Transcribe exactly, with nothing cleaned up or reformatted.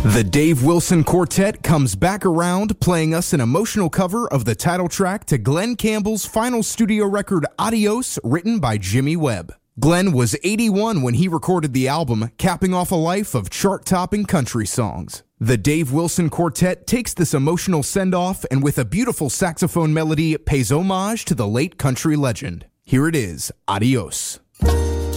The Dave Wilson Quartet comes back around, playing us an emotional cover of the title track to Glenn Campbell's final studio record, Adios, written by Jimmy Webb. Glenn was eighty-one when he recorded the album, capping off a life of chart-topping country songs. The Dave Wilson Quartet takes this emotional send-off and with a beautiful saxophone melody pays homage to the late country legend. Here it is, Adios.